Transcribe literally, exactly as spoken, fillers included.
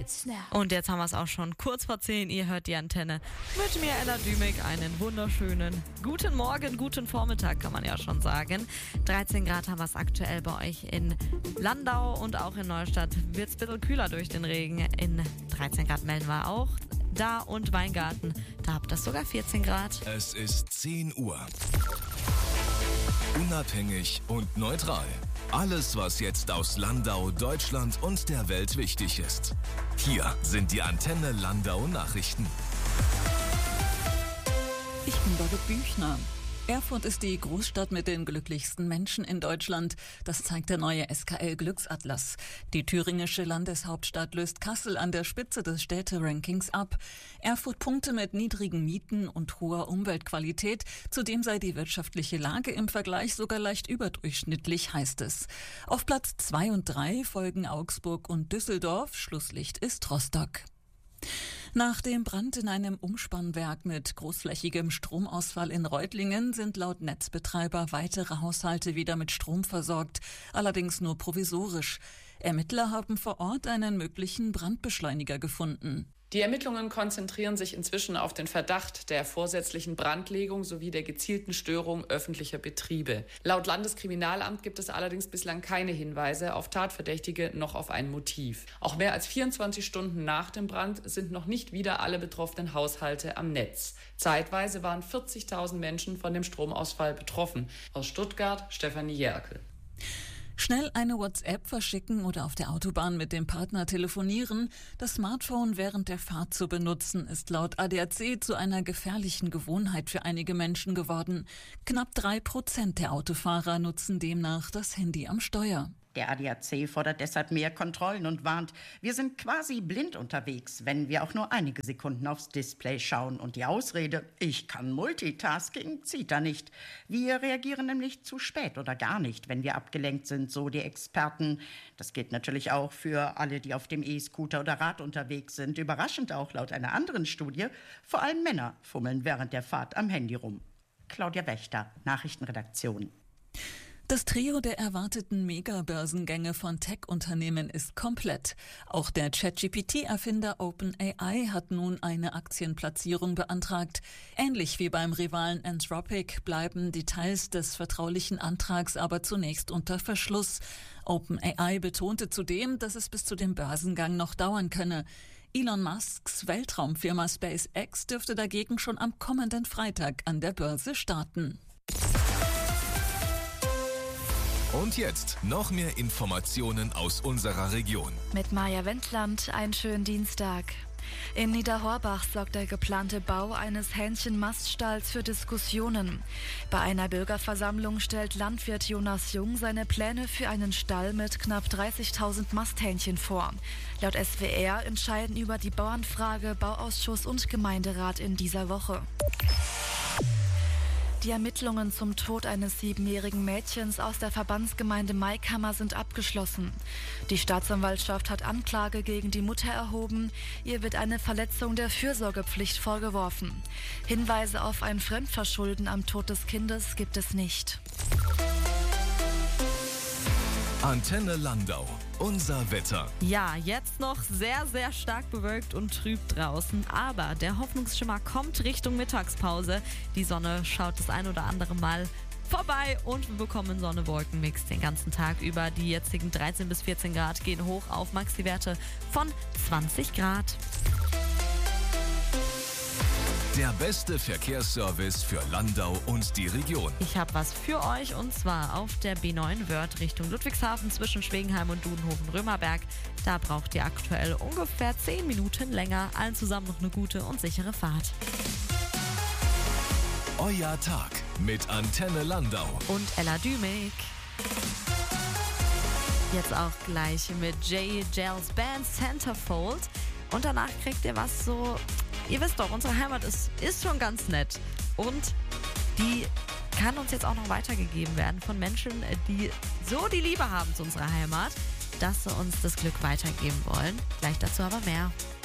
hits now. Und jetzt haben wir es auch schon kurz vor zehn. Ihr hört die Antenne mit mir, Ella Dümig. Einen wunderschönen guten Morgen, guten Vormittag, kann man ja schon sagen. dreizehn Grad haben wir es aktuell bei euch in Landau und auch in Neustadt. Wird es ein bisschen kühler durch den Regen. In dreizehn Grad melden wir auch. Da und Weingarten, da habt ihr sogar vierzehn Grad. Es ist zehn Uhr. Unabhängig und neutral. Alles, was jetzt aus Landau, Deutschland und der Welt wichtig ist. Hier sind die Antenne Landau Nachrichten. Ich bin Birgit Büchner. Erfurt ist die Großstadt mit den glücklichsten Menschen in Deutschland. Das zeigt der neue S K L-Glücksatlas. Die thüringische Landeshauptstadt löst Kassel an der Spitze des Städterankings ab. Erfurt punkte mit niedrigen Mieten und hoher Umweltqualität. Zudem sei die wirtschaftliche Lage im Vergleich sogar leicht überdurchschnittlich, heißt es. Auf Platz zwei und drei folgen Augsburg und Düsseldorf. Schlusslicht ist Rostock. Nach dem Brand in einem Umspannwerk mit großflächigem Stromausfall in Reutlingen sind laut Netzbetreiber weitere Haushalte wieder mit Strom versorgt, allerdings nur provisorisch. Ermittler haben vor Ort einen möglichen Brandbeschleuniger gefunden. Die Ermittlungen konzentrieren sich inzwischen auf den Verdacht der vorsätzlichen Brandlegung sowie der gezielten Störung öffentlicher Betriebe. Laut Landeskriminalamt gibt es allerdings bislang keine Hinweise auf Tatverdächtige noch auf ein Motiv. Auch mehr als vierundzwanzig Stunden nach dem Brand sind noch nicht wieder alle betroffenen Haushalte am Netz. Zeitweise waren vierzigtausend Menschen von dem Stromausfall betroffen. Aus Stuttgart, Stefanie Jerkel. Schnell eine WhatsApp verschicken oder auf der Autobahn mit dem Partner telefonieren. Das Smartphone während der Fahrt zu benutzen, ist laut A D A C zu einer gefährlichen Gewohnheit für einige Menschen geworden. Knapp drei Prozent der Autofahrer nutzen demnach das Handy am Steuer. Der A D A C fordert deshalb mehr Kontrollen und warnt, wir sind quasi blind unterwegs, wenn wir auch nur einige Sekunden aufs Display schauen. Und die Ausrede, ich kann Multitasking, zieht da nicht. Wir reagieren nämlich zu spät oder gar nicht, wenn wir abgelenkt sind, so die Experten. Das gilt natürlich auch für alle, die auf dem E-Scooter oder Rad unterwegs sind. Überraschend auch laut einer anderen Studie, vor allem Männer fummeln während der Fahrt am Handy rum. Claudia Wächter, Nachrichtenredaktion. Das Trio der erwarteten Megabörsengänge von Tech-Unternehmen ist komplett. Auch der ChatGPT-Erfinder OpenAI hat nun eine Aktienplatzierung beantragt. Ähnlich wie beim Rivalen Anthropic bleiben Details des vertraulichen Antrags aber zunächst unter Verschluss. OpenAI betonte zudem, dass es bis zu dem Börsengang noch dauern könne. Elon Musks Weltraumfirma SpaceX dürfte dagegen schon am kommenden Freitag an der Börse starten. Und jetzt noch mehr Informationen aus unserer Region. Mit Maja Wendland einen schönen Dienstag. In Niederhorbach sorgt der geplante Bau eines Hähnchenmaststalls für Diskussionen. Bei einer Bürgerversammlung stellt Landwirt Jonas Jung seine Pläne für einen Stall mit knapp dreißigtausend Masthähnchen vor. Laut S W R entscheiden über die Bauernfrage Bauausschuss und Gemeinderat in dieser Woche. Die Ermittlungen zum Tod eines siebenjährigen Mädchens aus der Verbandsgemeinde Maikammer sind abgeschlossen. Die Staatsanwaltschaft hat Anklage gegen die Mutter erhoben. Ihr wird eine Verletzung der Fürsorgepflicht vorgeworfen. Hinweise auf ein Fremdverschulden am Tod des Kindes gibt es nicht. Antenne Landau. Unser Wetter. Ja, jetzt noch sehr, sehr stark bewölkt und trüb draußen, aber der Hoffnungsschimmer kommt Richtung Mittagspause. Die Sonne schaut das ein oder andere Mal vorbei und wir bekommen Sonne-Wolken-Mix den ganzen Tag über. Die jetzigen dreizehn bis vierzehn Grad gehen hoch auf Maxi-Werte von zwanzig Grad. Der beste Verkehrsservice für Landau und die Region. Ich habe was für euch und zwar auf der B neun Wörth Richtung Ludwigshafen zwischen Schwegenheim und Dudenhofen-Römerberg. Da braucht ihr aktuell ungefähr zehn Minuten länger. Allen zusammen noch eine gute und sichere Fahrt. Euer Tag mit Antenne Landau und Ella Dümig. Jetzt auch gleich mit Jay Giles Band Centerfold. Und danach kriegt ihr was so... Ihr wisst doch, unsere Heimat ist, ist schon ganz nett und die kann uns jetzt auch noch weitergegeben werden von Menschen, die so die Liebe haben zu unserer Heimat, dass sie uns das Glück weitergeben wollen. Gleich dazu aber mehr.